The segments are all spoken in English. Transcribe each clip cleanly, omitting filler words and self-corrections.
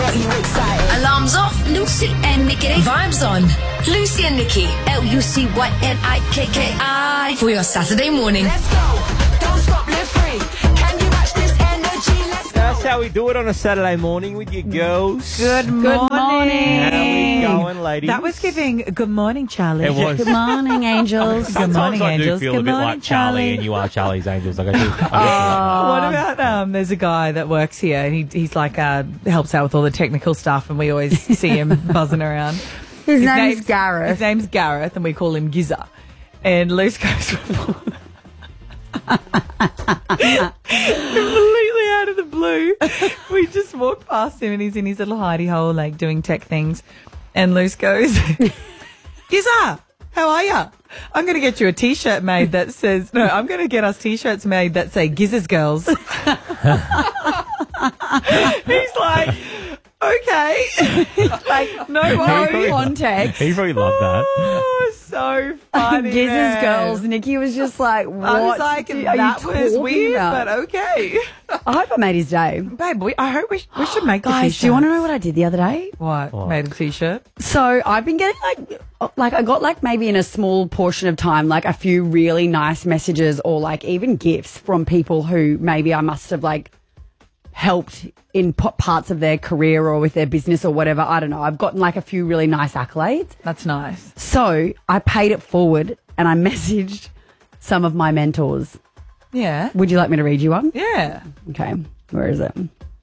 got you excited. Alarms off, Lucy and Nikki. Vibes on, Lucy and Nikki. LUCYNIKKI for your Saturday morning. Let's go. Don't stop, live free. Can you match this energy? Let's go. That's how we do it on a Saturday morning with you girls. Good morning. How we going, ladies? That was giving good morning, Charlie. It was. Good morning, angels. Good Sometimes morning, I do angels. feel Good a bit morning, like Charlie, and you are Charlie's Angels. Like I do. What about there's a guy that works here and he's like helps out with all the technical stuff and we always see him buzzing around. His name's Gareth. His name's Gareth and we call him Gizza. And Luce goes completely out of the blue. We just walked past him and he's in his little hidey hole like doing tech things. And Luce goes, Gizza, how are ya? I'm going to get you a T-shirt made that says, no, I'm going to get us T-shirts made that say Gizz's Girls. He's like, okay. Like, no worries. Context. He probably loved that. Oh, so funny. Giz's man. Girls. Nikki was just like, what I was like, are you that was talking weird, about? but okay. I hope I made his day. Babe, I hope we should make the Guys, T-shirts. do you want to know what I did the other day? What? Made a T-shirt? So I've been getting like I got like maybe in a small portion of time, like a few really nice messages or like even gifts from people who maybe I must have like helped in parts of their career or with their business or whatever. I don't know. I've gotten like a few really nice accolades. That's nice. So I paid it forward and I messaged some of my mentors. Yeah. Would you like me to read you one? Yeah. Okay. Where is it?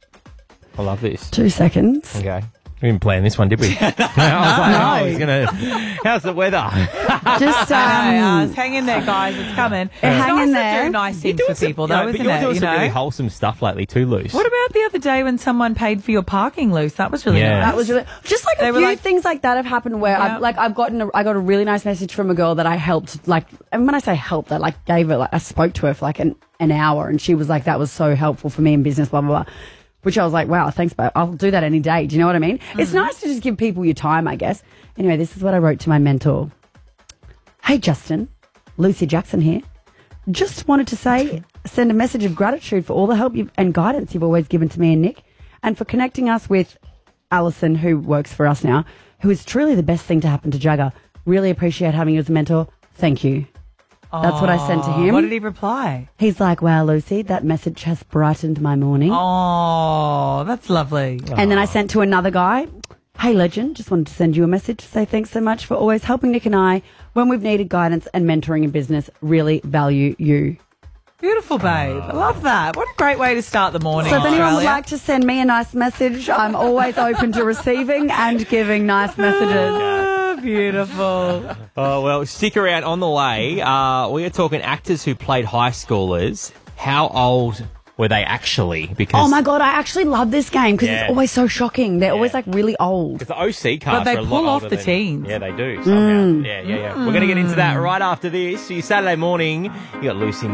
I love this. 2 seconds. Okay. We didn't plan this one, did we? I was like, oh, he's gonna. How's the weather? Just hang in there, guys. It's coming. It's hang nice in to there. do nice things for people, though, but isn't you're it? doing You some really know. wholesome stuff lately too, Luce. What about the other day when someone paid for your parking, Luce? That was really Yeah. nice. That was really just like They a were few like- things like that have happened where Yeah. I got a really nice message from a girl that I helped, like, and when I say helped, I like gave her, like, I spoke to her for like an hour and she was like, that was so helpful for me in business, blah blah blah. Which I was like, wow, thanks, babe. I'll do that any day. Do you know what I mean? It's nice to just give people your time, I guess. Anyway, this is what I wrote to my mentor. Hey, Justin, Lucy Jackson here. Just wanted to send a message of gratitude for all the help and guidance you've always given to me and Nick, and for connecting us with Alison, who works for us now, who is truly the best thing to happen to Jagger. Really appreciate having you as a mentor. Thank you. That's what I sent to him. What did he reply? He's like, wow, Lucy, that message has brightened my morning. Oh, that's lovely. And then I sent to another guy, hey, legend, just wanted to send you a message to say thanks so much for always helping Nick and I when we've needed guidance and mentoring in business. Really value you. Beautiful, babe. I love that. What a great way to start the morning, So if anyone would Australia. like to send me a nice message, I'm always open to receiving and giving nice messages. Oh, beautiful. Oh, well, stick around. On the way, we are talking actors who played high schoolers. How old were they actually? Because Oh my God, I actually love this game because Yeah. it's always so shocking. They're always like really old. Because the OC cast But they are a lot pull off older the than- teens. Yeah, they do, somehow. Yeah. We're going to get into that right after this. For your Saturday morning, you got Lucy